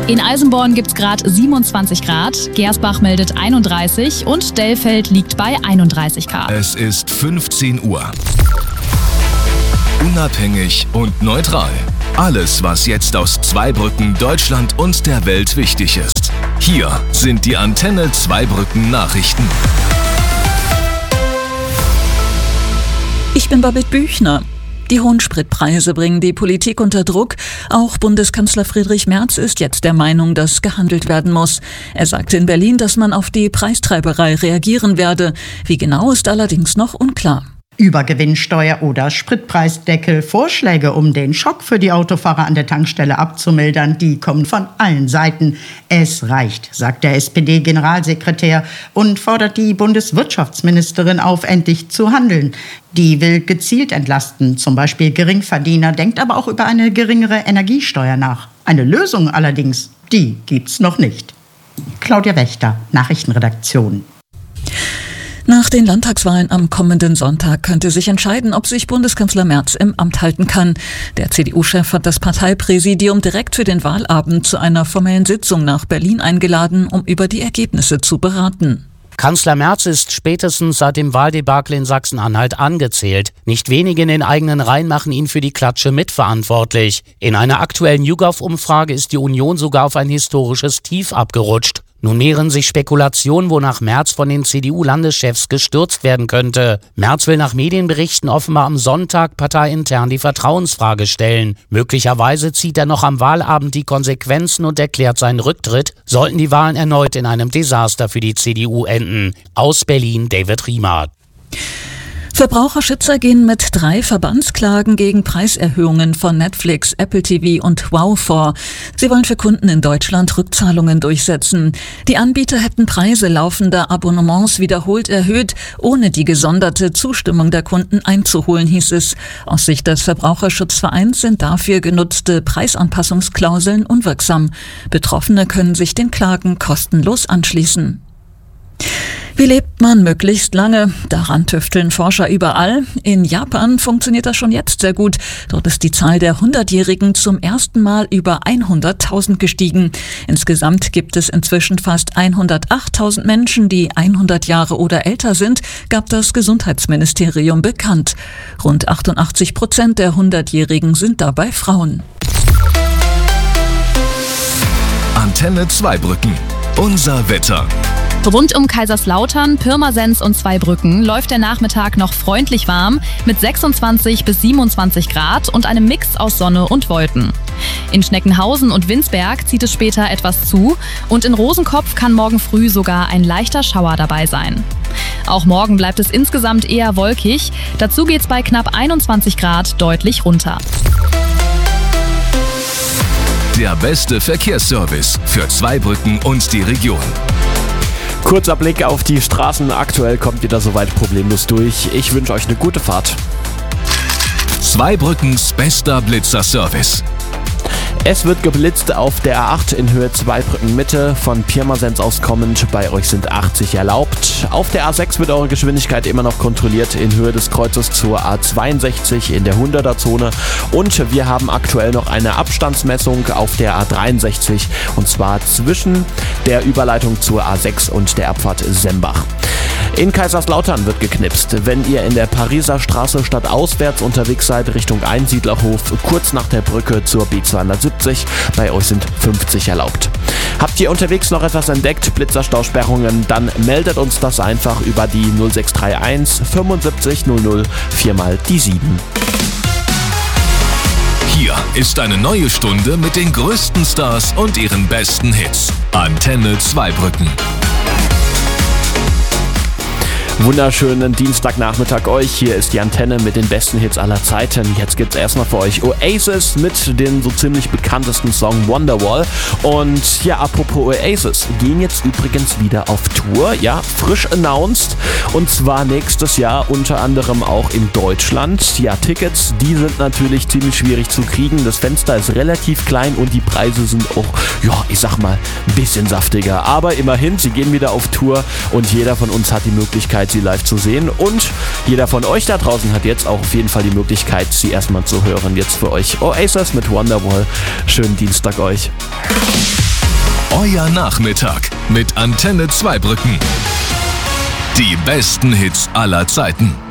In Eisenborn gibt es gerade 27 Grad, Gersbach meldet 31 und Dellfeld liegt bei 31 Grad. Es ist 15 Uhr. Unabhängig und neutral. Alles, was jetzt aus Zweibrücken, Deutschland und der Welt wichtig ist. Hier sind die Antenne Zweibrücken Nachrichten. Ich bin Babette Büchner. Die hohen Spritpreise bringen die Politik unter Druck. Auch Bundeskanzler Friedrich Merz ist jetzt der Meinung, dass gehandelt werden muss. Er sagte in Berlin, dass man auf die Preistreiberei reagieren werde. Wie genau, ist allerdings noch unklar. Übergewinnsteuer oder Spritpreisdeckel, Vorschläge, um den Schock für die Autofahrer an der Tankstelle abzumildern, die kommen von allen Seiten. Es reicht, sagt der SPD-Generalsekretär und fordert die Bundeswirtschaftsministerin auf, endlich zu handeln. Die will gezielt entlasten, zum Beispiel Geringverdiener, denkt aber auch über eine geringere Energiesteuer nach. Eine Lösung allerdings, die gibt's noch nicht. Claudia Wächter, Nachrichtenredaktion. Nach den Landtagswahlen am kommenden Sonntag könnte sich entscheiden, ob sich Bundeskanzler Merz im Amt halten kann. Der CDU-Chef hat das Parteipräsidium direkt für den Wahlabend zu einer formellen Sitzung nach Berlin eingeladen, um über die Ergebnisse zu beraten. Kanzler Merz ist spätestens seit dem Wahldebakel in Sachsen-Anhalt angezählt. Nicht wenige in den eigenen Reihen machen ihn für die Klatsche mitverantwortlich. In einer aktuellen YouGov-Umfrage ist die Union sogar auf ein historisches Tief abgerutscht. Nun mehren sich Spekulationen, wonach Merz von den CDU-Landeschefs gestürzt werden könnte. Merz will nach Medienberichten offenbar am Sonntag parteiintern die Vertrauensfrage stellen. Möglicherweise zieht er noch am Wahlabend die Konsequenzen und erklärt seinen Rücktritt, sollten die Wahlen erneut in einem Desaster für die CDU enden. Aus Berlin, David Riemer. Verbraucherschützer gehen mit 3 Verbandsklagen gegen Preiserhöhungen von Netflix, Apple TV und Wow vor. Sie wollen für Kunden in Deutschland Rückzahlungen durchsetzen. Die Anbieter hätten Preise laufender Abonnements wiederholt erhöht, ohne die gesonderte Zustimmung der Kunden einzuholen, hieß es. Aus Sicht des Verbraucherschutzvereins sind dafür genutzte Preisanpassungsklauseln unwirksam. Betroffene können sich den Klagen kostenlos anschließen. Wie lebt man möglichst lange? Daran tüfteln Forscher überall. In Japan funktioniert das schon jetzt sehr gut. Dort ist die Zahl der 100-Jährigen zum ersten Mal über 100.000 gestiegen. Insgesamt gibt es inzwischen fast 108.000 Menschen, die 100 Jahre oder älter sind, gab das Gesundheitsministerium bekannt. Rund 88% der 100-Jährigen sind dabei Frauen. Antenne Zweibrücken. Unser Wetter. Rund um Kaiserslautern, Pirmasens und Zweibrücken läuft der Nachmittag noch freundlich warm mit 26 bis 27 Grad und einem Mix aus Sonne und Wolken. In Schneckenhausen und Winsberg zieht es später etwas zu und in Rosenkopf kann morgen früh sogar ein leichter Schauer dabei sein. Auch morgen bleibt es insgesamt eher wolkig, dazu geht's bei knapp 21 Grad deutlich runter. Der beste Verkehrsservice für Zweibrücken und die Region. Kurzer Blick auf die Straßen. Aktuell kommt ihr da soweit problemlos durch. Ich wünsche euch eine gute Fahrt. Zweibrückens bester Blitzer-Service. Es wird geblitzt auf der A8 in Höhe Zweibrücken Mitte, von Pirmasens aus kommend. Bei euch sind 80 erlaubt. Auf der A6 wird eure Geschwindigkeit immer noch kontrolliert in Höhe des Kreuzes zur A62 in der 100er-Zone. Und wir haben aktuell noch eine Abstandsmessung auf der A63 und zwar zwischen der Überleitung zur A6 und der Abfahrt Sembach. In Kaiserslautern wird geknipst. Wenn ihr in der Pariser Straße stadtauswärts unterwegs seid, Richtung Einsiedlerhof, kurz nach der Brücke zur B270, bei euch sind 50 erlaubt. Habt ihr unterwegs noch etwas entdeckt, Blitzerstausperrungen, dann meldet uns das einfach über die 0631 75 00 4 mal die 7. Hier ist eine neue Stunde mit den größten Stars und ihren besten Hits. Antenne Zweibrücken. Wunderschönen Dienstagnachmittag euch. Hier ist die Antenne mit den besten Hits aller Zeiten. Jetzt gibt's erstmal für euch Oasis mit dem so ziemlich bekanntesten Song Wonderwall. Und ja, apropos Oasis, gehen jetzt übrigens wieder auf Tour. Ja, frisch announced. Und zwar nächstes Jahr unter anderem auch in Deutschland. Ja, Tickets, die sind natürlich ziemlich schwierig zu kriegen. Das Fenster ist relativ klein und die Preise sind auch, ja, ich sag mal, ein bisschen saftiger. Aber immerhin, sie gehen wieder auf Tour und jeder von uns hat die Möglichkeit, sie live zu sehen und jeder von euch da draußen hat jetzt auch auf jeden Fall die Möglichkeit, sie erstmal zu hören. Jetzt für euch Oasis mit Wonderwall. Schönen Dienstag euch. Euer Nachmittag mit Antenne Zweibrücken. Die besten Hits aller Zeiten.